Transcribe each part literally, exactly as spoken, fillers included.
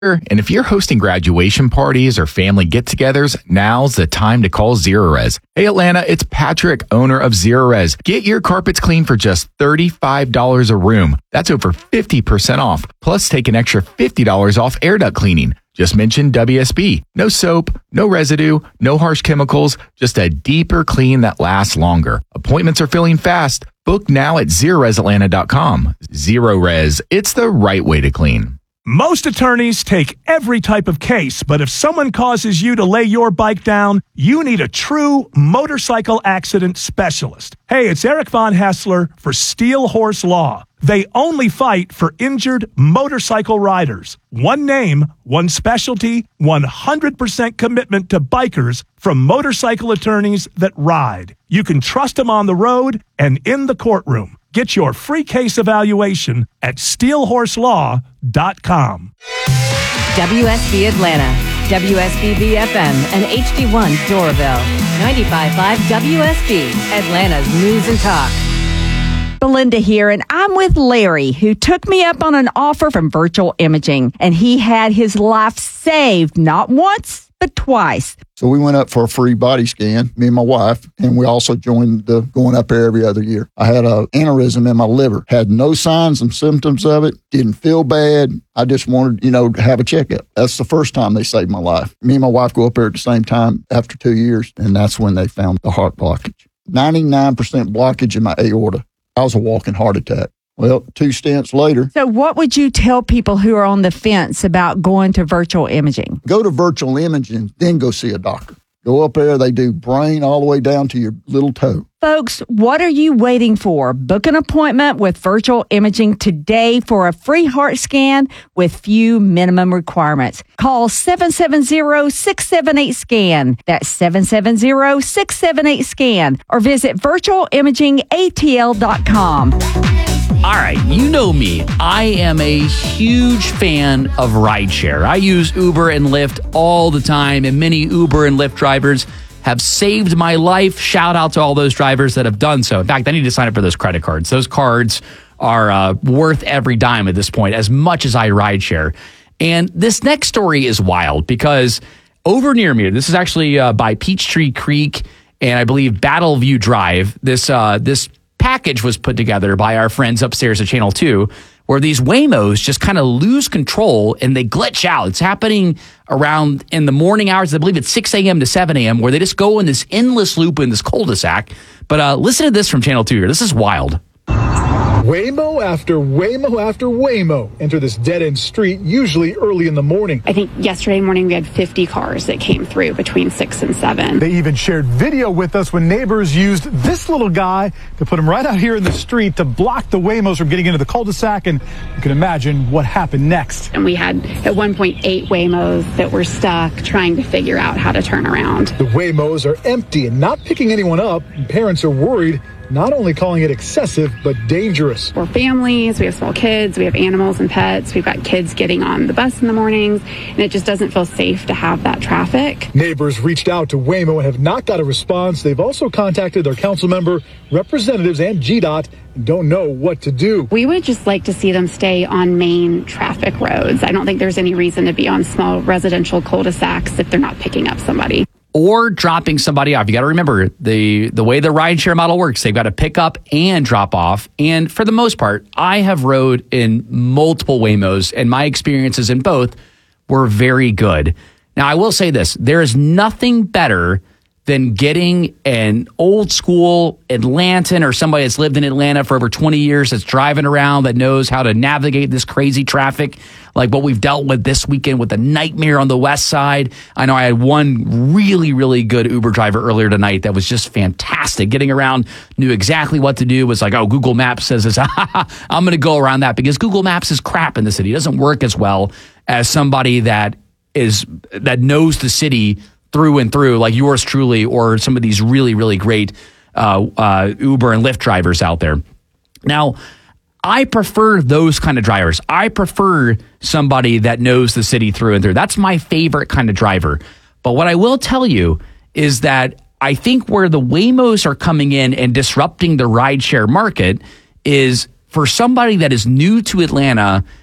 And if you're hosting graduation parties or family get-togethers, now's the time to call Zerorez. Hey Atlanta, it's Patrick, owner of Zerorez. Get your carpets clean for just thirty-five dollars a room. That's over fifty percent off. Plus, take an extra fifty dollars off air duct cleaning. Just mention W S B. No soap, no residue, no harsh chemicals, just a deeper clean that lasts longer. Appointments are filling fast. Book now at zerorez atlanta dot com. Zerorez, it's the right way to clean. Most attorneys take every type of case, but if someone causes you to lay your bike down, you need a true motorcycle accident specialist. Hey, it's Eric Von Hassler for Steel Horse Law. They only fight for injured motorcycle riders. One name, one specialty, one hundred percent commitment to bikers from motorcycle attorneys that ride. You can trust them on the road and in the courtroom. Get your free case evaluation at steel horse law dot com. W S B Atlanta, W S B B F M, and H D one Doraville. ninety-five point five W S B, Atlanta's News and Talk. Belinda here, and I'm with Larry, who took me up on an offer from Virtual Imaging, and he had his life saved not once, but twice. So we went up for a free body scan, me and my wife, and we also joined the going up there every other year. I had an aneurysm in my liver, had no signs and symptoms of it, didn't feel bad. I just wanted, you know, to have a checkup. That's the first time they saved my life. Me and my wife go up there at the same time after two years, and that's when they found the heart blockage. ninety-nine percent blockage in my aorta. I was a walking heart attack. Well, two stents later. So what would you tell people who are on the fence about going to Virtual Imaging? Go to Virtual Imaging, then go see a doctor. Go up there. They do brain all the way down to your little toe. Folks, what are you waiting for? Book an appointment with Virtual Imaging today for a free heart scan with few minimum requirements. Call seven seven zero, six seven eight, SCAN. That's seven seven zero, six seven eight, SCAN. Or visit virtual imaging A T L dot com. All right, you know me. I am a huge fan of rideshare. I use Uber and Lyft all the time, and many Uber and Lyft drivers have saved my life. Shout out to all those drivers that have done so. In fact, I need to sign up for those credit cards. Those cards are uh, worth every dime at this point, as much as I rideshare. And this next story is wild because over near me, this is actually uh, by Peachtree Creek and I believe Battleview Drive, this uh, this package was put together by our friends upstairs at Channel two, where these Waymos just kind of lose control and they glitch out. It's happening around in the morning hours. I believe it's six a.m. to seven a.m. where they just go in this endless loop in this cul-de-sac. But uh, listen to this from Channel two here. This is wild. Waymo after Waymo after Waymo enter this dead-end street, usually early in the morning. I think yesterday morning we had fifty cars that came through between six and seven. They even shared video with us when neighbors used this little guy to put him right out here in the street to block the Waymos from getting into the cul-de-sac, and you can imagine what happened next. And we had at one point eight Waymos that were stuck trying to figure out how to turn around. The Waymos are empty and not picking anyone up, and parents are worried, not only calling it excessive, but dangerous. We're families, we have small kids, we have animals and pets, we've got kids getting on the bus in the mornings, and it just doesn't feel safe to have that traffic. Neighbors reached out to Waymo and have not got a response. They've also contacted their council member, representatives, and G DOT, and don't know what to do. We would just like to see them stay on main traffic roads. I don't think there's any reason to be on small residential cul-de-sacs if they're not picking up somebody. Or dropping somebody off. You got to remember the the way the rideshare model works. They've got to pick up and drop off. And for the most part, I have rode in multiple Waymos, and my experiences in both were very good. Now, I will say this. There is nothing better than getting an old school Atlantan or somebody that's lived in Atlanta for over twenty years that's driving around that knows how to navigate this crazy traffic like what we've dealt with this weekend with the nightmare on the west side. I know I had one really, really good Uber driver earlier tonight that was just fantastic. Getting around, knew exactly what to do, was like, oh, Google Maps says this. I'm going to go around that because Google Maps is crap in the city. It doesn't work as well as somebody that is that knows the city through and through, like yours truly, or some of these really, really great uh, uh, Uber and Lyft drivers out there. Now, I prefer those kind of drivers. I prefer somebody that knows the city through and through. That's my favorite kind of driver. But what I will tell you is that I think where the Waymos are coming in and disrupting the rideshare market is for somebody that is new to Atlanta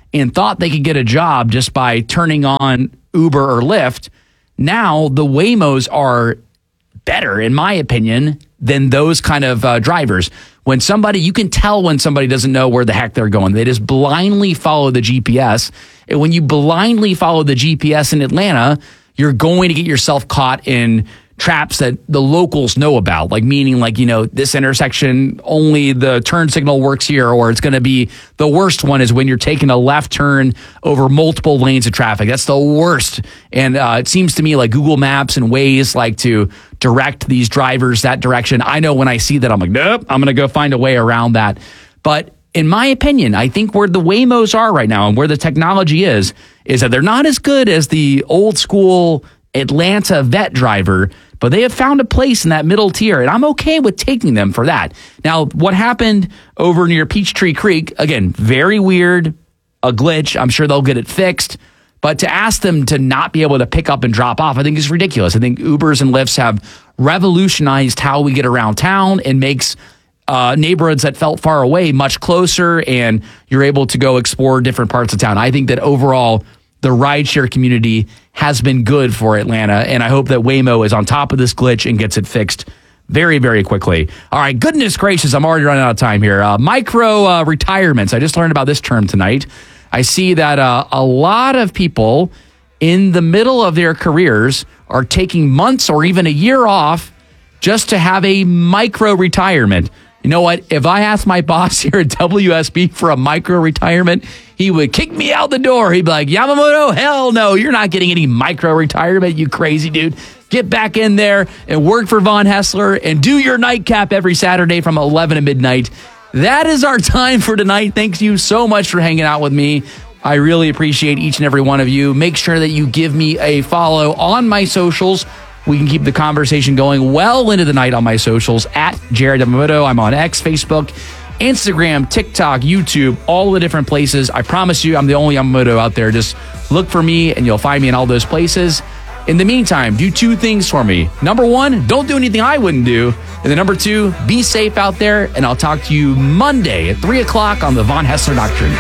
and thought they could get a job just by turning on Uber or Lyft. Now the Waymos are better, in my opinion, than those kind of uh, drivers. When somebody, you can tell when somebody doesn't know where the heck they're going. They just blindly follow the G P S. And when you blindly follow the G P S in Atlanta, you're going to get yourself caught in traps that the locals know about, like meaning like, you know, this intersection, only the turn signal works here, or it's going to be the worst one is when you're taking a left turn over multiple lanes of traffic. That's the worst. And uh, it seems to me like Google Maps and Waze like to direct these drivers that direction. I know when I see that, I'm like, nope, I'm going to go find a way around that. But in my opinion, I think where the Waymos are right now and where the technology is, is that they're not as good as the old school Atlanta vet driver, but they have found a place in that middle tier, and I'm okay with taking them for that. Now, what happened over near Peachtree Creek, again, very weird, a glitch. I'm sure they'll get it fixed. But to ask them to not be able to pick up and drop off, I think is ridiculous. I think Ubers and Lyfts have revolutionized how we get around town and makes uh, neighborhoods that felt far away much closer, and you're able to go explore different parts of town. I think that overall, the rideshare community has been good for Atlanta, and I hope that Waymo is on top of this glitch and gets it fixed very, very quickly. All right, goodness gracious, I'm already running out of time here. Uh, micro uh, retirements. I just learned about this term tonight. I see that uh, a lot of people in the middle of their careers are taking months or even a year off just to have a micro retirement. You know what? If I asked my boss here at W S B for a micro retirement, he would kick me out the door. He'd be like, Yamamoto, hell no, you're not getting any micro retirement, you crazy dude. Get back in there and work for Von Hessler and do your nightcap every Saturday from eleven to midnight. That is our time for tonight. Thank you so much for hanging out with me. I really appreciate each and every one of you. Make sure that you give me a follow on my socials. We can keep the conversation going well into the night on my socials at Jared Yamamoto. I'm on X, Facebook, Instagram, TikTok, YouTube, all the different places. I promise you, I'm the only Yamamoto out there. Just look for me and you'll find me in all those places. In the meantime, do two things for me. Number one, don't do anything I wouldn't do. And then number two, be safe out there. And I'll talk to you Monday at three o'clock on the Von Hessler Doctrine.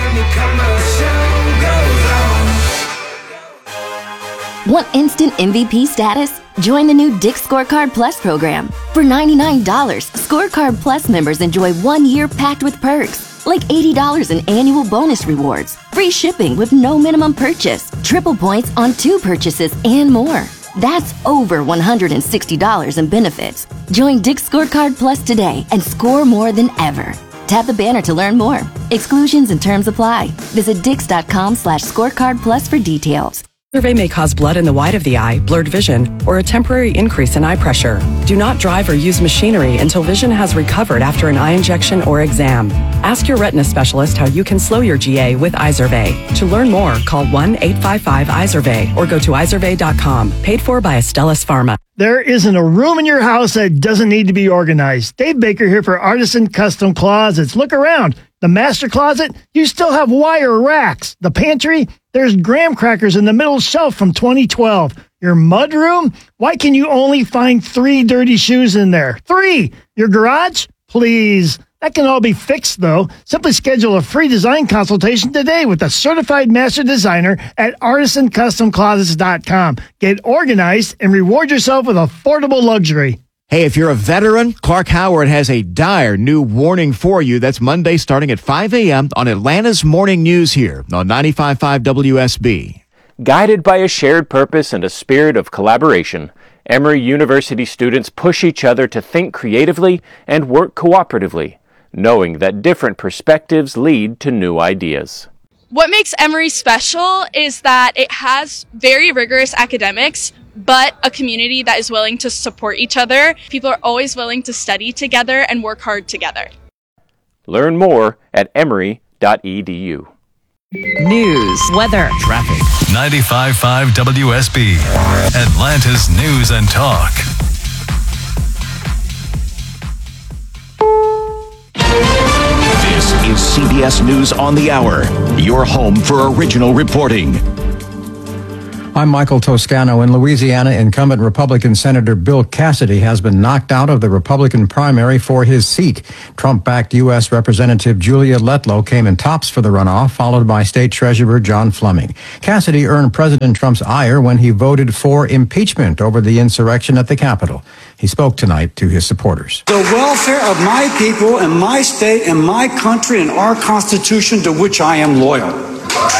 Want instant M V P status? Join the new Dick's Scorecard Plus program. For ninety-nine dollars, Scorecard Plus members enjoy one year packed with perks, like eighty dollars in annual bonus rewards, free shipping with no minimum purchase, triple points on two purchases, and more. That's over one hundred sixty dollars in benefits. Join Dick's Scorecard Plus today and score more than ever. Tap the banner to learn more. Exclusions and terms apply. Visit dix.com slash scorecard plus for details. Survey may cause blood in the white of the eye, blurred vision, or a temporary increase in eye pressure. Do not drive or use machinery until vision has recovered after an eye injection or exam. Ask your retina specialist how you can slow your G A with Izervay. To learn more, call one eight five five Izervay or go to izervay dot com. Paid for by Astellas Pharma. There isn't a room in your house that doesn't need to be organized. Dave Baker here for Artisan Custom Closets. Look around. The master closet, you still have wire racks. The pantry, there's graham crackers in the middle shelf from twenty twelve. Your mudroom, why can you only find three dirty shoes in there? Three! Your garage? Please. That can all be fixed, though. Simply schedule a free design consultation today with a certified master designer at artisan custom closets dot com. Get organized and reward yourself with affordable luxury. Hey, if you're a veteran, Clark Howard has a dire new warning for you. That's Monday starting at five a.m. on Atlanta's Morning News here on ninety-five point five W S B. Guided by a shared purpose and a spirit of collaboration, Emory University students push each other to think creatively and work cooperatively, knowing that different perspectives lead to new ideas. What makes Emory special is that it has very rigorous academics, but a community that is willing to support each other. People are always willing to study together and work hard together. Learn more at emory dot e d u. News, weather, traffic. ninety-five point five W S B, Atlanta's News and Talk. This is C B S News on the Hour, your home for original reporting. I'm Michael Toscano. In Louisiana, incumbent Republican Senator Bill Cassidy has been knocked out of the Republican primary for his seat. Trump-backed U S. Representative Julia Letlow came in tops for the runoff, followed by State Treasurer John Fleming. Cassidy earned President Trump's ire when he voted for impeachment over the insurrection at the Capitol. He spoke tonight to his supporters. The welfare of my people and my state and my country and our Constitution, to which I am loyal.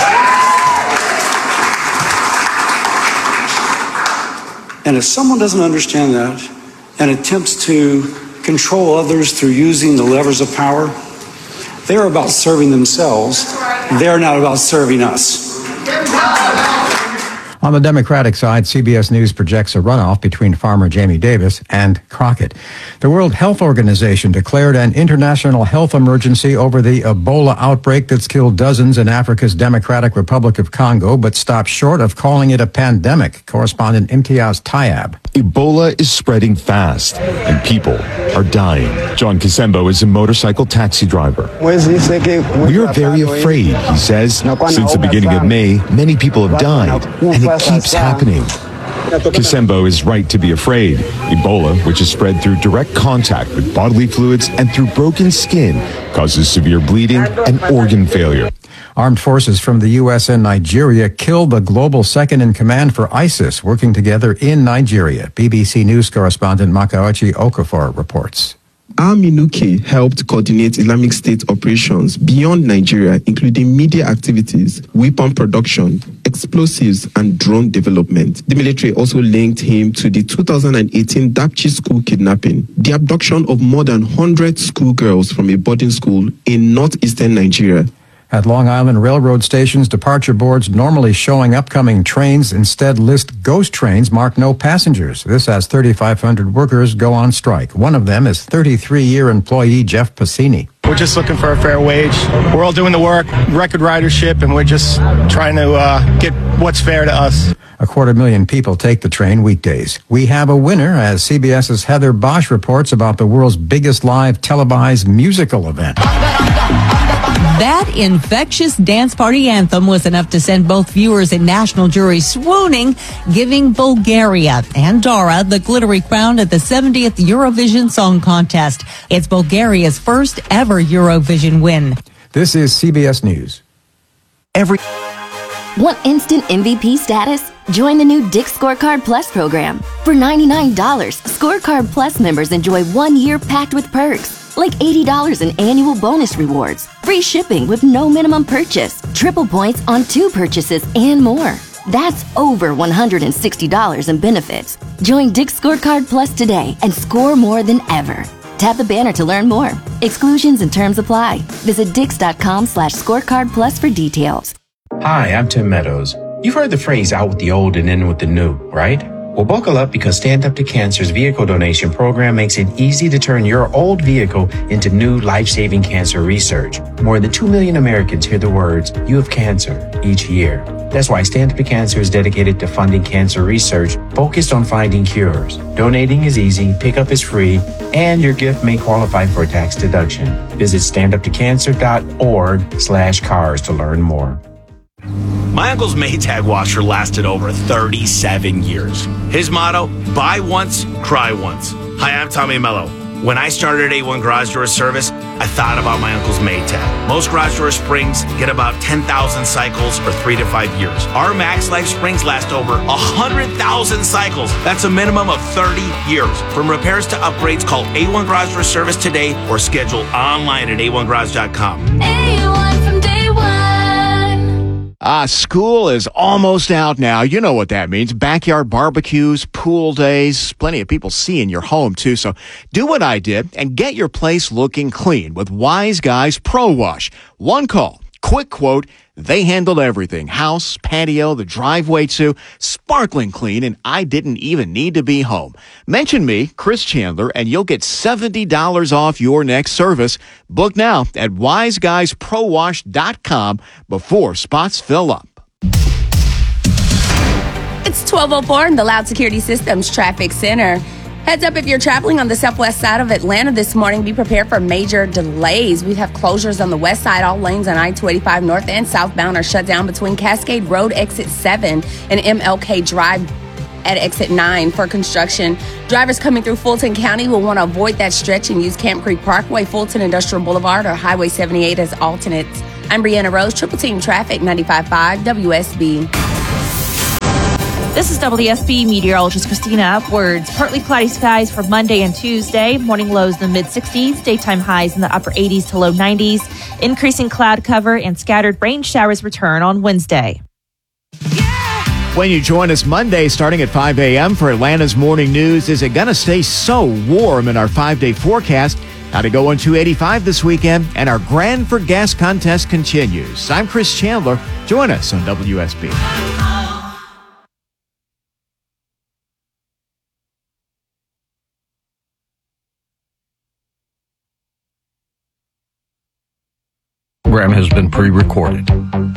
And if someone doesn't understand that and attempts to control others through using the levers of power, they're about serving themselves. They're not about serving us. On the Democratic side, C B S News projects a runoff between farmer Jamie Davis and Crockett. The World Health Organization declared an international health emergency over the Ebola outbreak that's killed dozens in Africa's Democratic Republic of Congo, but stopped short of calling it a pandemic. Correspondent Imtiaz Tayab. Ebola is spreading fast, and people are dying. John Kisembo is a motorcycle taxi driver. We are very afraid, he says. Since the beginning of May, many people have died, and it keeps happening. Kisembo is right to be afraid. Ebola, which is spread through direct contact with bodily fluids and through broken skin, causes severe bleeding and organ failure. Armed forces from the U S and Nigeria killed the global second-in-command for ISIS, working together in Nigeria. B B C News correspondent Makaochi Okafor reports. Al-Minuki helped coordinate Islamic State operations beyond Nigeria, including media activities, weapon production, explosives, and drone development. The military also linked him to the two thousand eighteen Dapchi school kidnapping, the abduction of more than one hundred schoolgirls from a boarding school in northeastern Nigeria. At Long Island railroad stations, departure boards normally showing upcoming trains instead list ghost trains marked no passengers. This as thirty-five hundred workers go on strike. One of them is thirty-three-year employee Jeff Passini. We're just looking for a fair wage. We're all doing the work, record ridership, and we're just trying to uh, get what's fair to us. A quarter million people take the train weekdays. We have a winner as CBS's Heather Bosch reports about the world's biggest live televised musical event. That infectious dance party anthem was enough to send both viewers and national juries swooning, giving Bulgaria and Dara the glittery crown at the seventieth Eurovision Song Contest. It's Bulgaria's first ever Eurovision win. This is C B S News. Every Want instant M V P status? Join the new Dick's Scorecard Plus program. For ninety-nine dollars, Scorecard Plus members enjoy one year packed with perks, like eighty dollars in annual bonus rewards, free shipping with no minimum purchase, triple points on two purchases, and more. That's over one hundred sixty dollars in benefits. Join Dick's Scorecard Plus today and score more than ever. Tap the banner to learn more. Exclusions and terms apply. Visit dix.com slash scorecard plus for details. Hi, I'm Tim Meadows. You've heard the phrase out with the old and in with the new, right? Well, buckle up because Stand Up to Cancer's vehicle donation program makes it easy to turn your old vehicle into new life-saving cancer research. More than two million Americans hear the words, "You have cancer," each year. That's why Stand Up to Cancer is dedicated to funding cancer research focused on finding cures. Donating is easy, pickup is free, and your gift may qualify for a tax deduction. Visit standuptocancer.org slash cars to learn more. My uncle's Maytag washer lasted over thirty-seven years. His motto, buy once, cry once. Hi, I'm Tommy Mello. When I started A one Garage Door Service, I thought about my uncle's Maytag. Most garage door springs get about ten thousand cycles for three to five years. Our Max Life springs last over one hundred thousand cycles. That's a minimum of thirty years. From repairs to upgrades, call A one Garage Door Service today or schedule online at A one garage dot com. A one from day one. Ah, school is almost out now. You know what that means. Backyard barbecues, pool days, plenty of people seeing your home too. So do what I did and get your place looking clean with Wise Guys Pro Wash. One call, quick quote. They handled everything. House, patio, the driveway too. Sparkling clean, and I didn't even need to be home. Mention me, Chris Chandler, and you'll get seventy dollars off your next service. Book now at wise guys pro wash dot com before spots fill up. It's twelve oh four in the Loud Security Systems Traffic Center. Heads up if you're traveling on the southwest side of Atlanta this morning, be prepared for major delays. We have closures on the west side. All lanes on I two eighty-five north and southbound are shut down between Cascade Road exit seven and M L K Drive at exit nine for construction. Drivers coming through Fulton County will want to avoid that stretch and use Camp Creek Parkway, Fulton Industrial Boulevard, or Highway seventy-eight as alternates. I'm Brianna Rose, Triple Team Traffic, ninety-five point five W S B. This is W S B meteorologist Christina Upwards. Partly cloudy skies for Monday and Tuesday. Morning lows in the mid sixties, daytime highs in the upper eighties to low nineties. Increasing cloud cover and scattered rain showers return on Wednesday. When you join us Monday starting at five a.m. for Atlanta's morning news, is it going to stay so warm in our five-day forecast? How to go on two eighty-five this weekend, and our Grand for Gas contest continues. I'm Chris Chandler. Join us on W S B. Program has been pre-recorded.